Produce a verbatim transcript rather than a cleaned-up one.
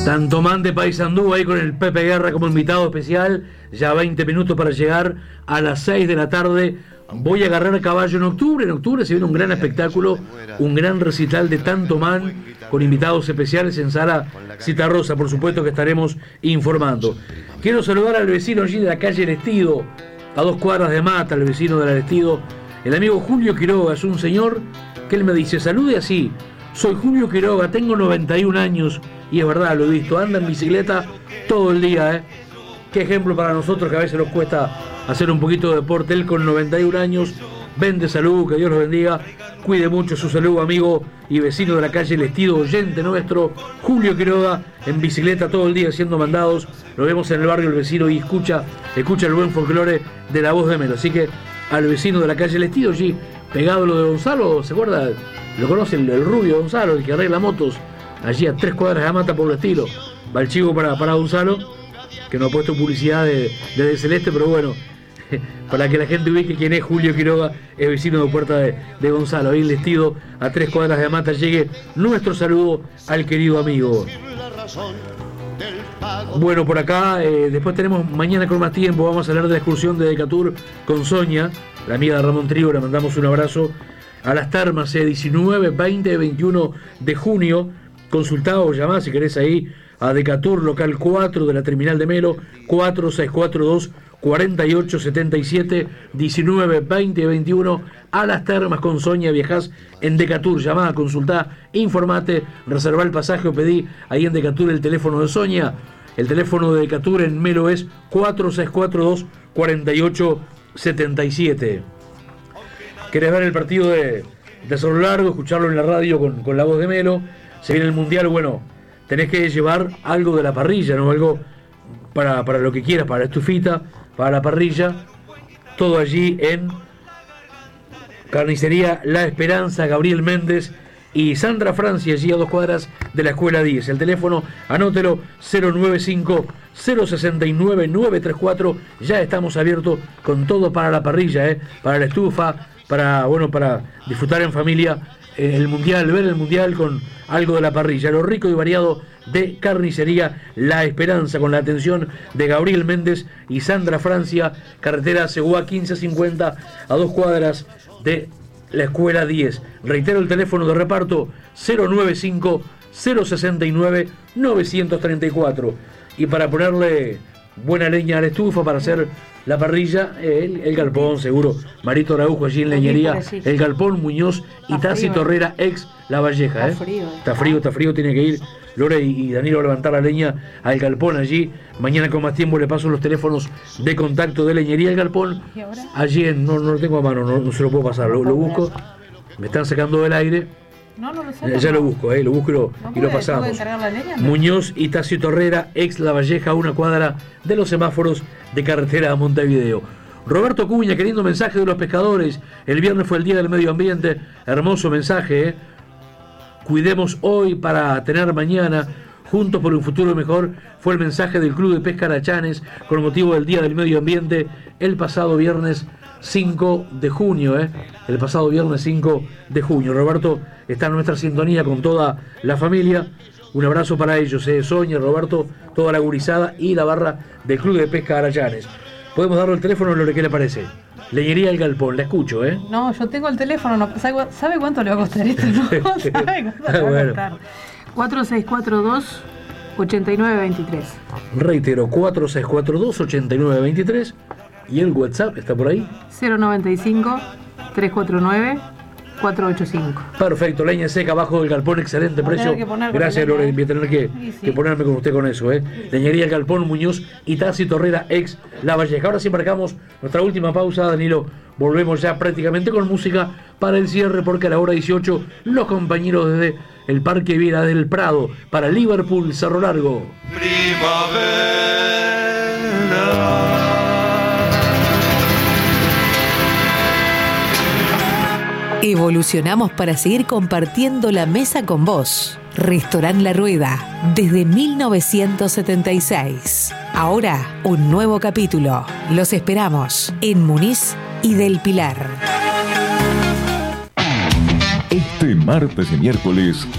Santomán de Paysandú, ahí con el Pepe Guerra como invitado especial. Ya veinte minutos para llegar a las seis de la tarde. Voy a agarrar caballo en octubre. En octubre se viene un gran espectáculo, un gran recital de Santomán con invitados especiales en Sala Citarrosa. Por supuesto que estaremos informando. Quiero saludar al vecino allí de la calle El Estido, a dos cuadras de Mata, el vecino del Estido, el amigo Julio Quiroga. Es un señor que él me dice: salude así, soy Julio Quiroga, tengo noventa y un años, y es verdad, lo he visto, anda en bicicleta todo el día, ¿eh? Qué ejemplo para nosotros que a veces nos cuesta hacer un poquito de deporte. Él con noventa y un años, vende salud, que Dios los bendiga, cuide mucho su salud, amigo y vecino de la calle El Estido, oyente nuestro, Julio Quiroga, en bicicleta todo el día haciendo mandados. Lo vemos en el barrio El Vecino y escucha, escucha el buen folclore de La Voz de Melo. Así que al vecino de la calle El Estido, allí pegado a lo de Gonzalo, ¿se acuerda? Lo conoce el, el rubio Gonzalo, el que arregla motos, allí a tres cuadras de Mata por el estilo. Va el chico para, para Gonzalo, que no ha puesto publicidad de, de, de Celeste, pero bueno, para que la gente ubique quién es Julio Quiroga, es vecino de Puerta de, de Gonzalo, ahí El Estido, a tres cuadras de Mata. Llegue nuestro saludo al querido amigo. Bueno, por acá, eh, después tenemos mañana con más tiempo, vamos a hablar de la excursión de Decatur con Sonia, la amiga de Ramón Trigo, le mandamos un abrazo. A las termas, eh, diecinueve, veinte, veintiuno de junio, consultá o llamá si querés ahí a Decatur, local cuatro de la terminal de Melo, cuatro seis cuatro dos, cuatro ocho siete siete, diecinueve, veinte, veintiuno, a las termas con Sonia. Viajás en Decatur, llamá, consultá, informate, reservá el pasaje o pedí ahí en Decatur el teléfono de Sonia. El teléfono de Decatur en Melo es cuatro seis cuatro dos, cuatro ocho siete siete. ¿Querés ver el partido de, de Cerro Largo? Escucharlo en la radio con, con La Voz de Melo. Se viene el Mundial, bueno, tenés que llevar algo de la parrilla, ¿no? Algo para, para lo que quieras, para la estufita, para la parrilla. Todo allí en Carnicería La Esperanza, Gabriel Méndez y Sandra Francia, allí a dos cuadras de la Escuela diez. El teléfono, anótelo, cero nueve cinco, cero seis nueve, nueve tres cuatro. Ya estamos abiertos con todo para la parrilla, ¿eh? Para la estufa, para, bueno, para disfrutar en familia eh, el Mundial, ver el Mundial con algo de la parrilla. Lo rico y variado de Carnicería La Esperanza, con la atención de Gabriel Méndez y Sandra Francia, carretera Seguá quince cincuenta, a dos cuadras de la Escuela diez. Reitero el teléfono de reparto, cero nueve cinco, cero seis nueve, nueve tres cuatro. Y para ponerle buena leña a la estufa, para hacer la parrilla, el, el galpón, seguro. Marito Araujo allí en Leñería, el galpón, Muñoz y Tassi Torrera, ex La Valleja. Está frío, ¿eh? Está frío, está frío, tiene que ir Lore y Danilo a levantar la leña al galpón allí. Mañana con más tiempo le paso los teléfonos de contacto de Leñería El Galpón. Allí en, no, no lo tengo a mano, no, no se lo puedo pasar, lo, lo busco. Me están sacando del aire. No, no lo sé. Ya lo busco, eh, lo busco y lo, ¿No y lo puede, pasamos. la leña, no? Muñoz y Tassi Torrera, ex La Valleja, a una cuadra de los semáforos de carretera a Montevideo. Roberto Cuña, queriendo mensaje de los pescadores. El viernes fue el Día del Medio Ambiente. Hermoso mensaje, eh. Cuidemos hoy para tener mañana. Juntos por un futuro mejor, fue el mensaje del Club de Pesca Arachanes con motivo del Día del Medio Ambiente el pasado viernes cinco de junio, ¿eh? El pasado viernes cinco de junio. Roberto está en nuestra sintonía con toda la familia. Un abrazo para ellos, ¿eh? Sonia, Roberto, toda la gurizada y la barra del Club de Pesca Arachanes. Podemos darle el teléfono, lo que le parece. Leñería El Galpón, la escucho, ¿eh? No, yo tengo el teléfono, no, ¿sabe cuánto le va a costar esto? No, ¿sabe cuánto le va bueno. a costar? cuatro seis cuatro dos, ocho nueve dos tres. Reitero, cuatro seis cuatro dos, ocho nueve dos tres. ¿Y el WhatsApp está por ahí? cero nueve cinco, tres cuatro nueve, cuatro ocho cinco. Perfecto, leña seca abajo del galpón, excelente Voy a precio. tener que poner Gracias, con la Lore, leña, voy a tener que, sí, sí. que ponerme con usted con eso, ¿eh? Leñería El Galpón, Muñoz y Tassi Torrera, ex La Valleja. Ahora sí marcamos nuestra última pausa, Danilo. Volvemos ya prácticamente con música para el cierre, porque a la hora dieciocho los compañeros desde el Parque Viera del Prado para Liverpool, Cerro Largo. Primavera. Evolucionamos para seguir compartiendo la mesa con vos. Restaurant La Rueda, desde mil novecientos setenta y seis. Ahora, un nuevo capítulo. Los esperamos en Muniz y Del Pilar. Este martes y miércoles